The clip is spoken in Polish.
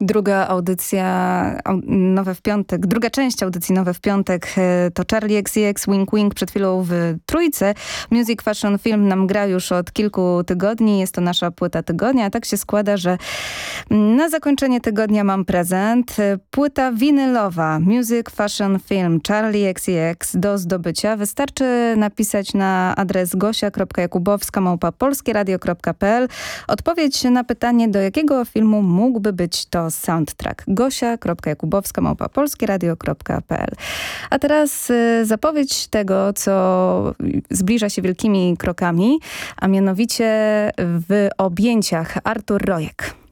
Druga audycja Nowe w Piątek, druga część audycji Nowe w Piątek to Charli XCX, Wink Wink, przed chwilą w Trójce. Music Fashion Film nam gra już od kilku tygodni, jest to nasza płyta tygodnia. Tak się składa, że na zakończenie tygodnia mam prezent. Płyta winylowa Music Fashion Film Charli XCX do zdobycia. Wystarczy napisać na adres gosia.jakubowska@polskieradio.pl odpowiedź na pytanie, do jakiego filmu mógłby być to soundtrack. gosia.jakubowska@polskieradio.pl. A teraz zapowiedź tego, co zbliża się wielkimi krokami, a mianowicie w objęciach Artur Rojek.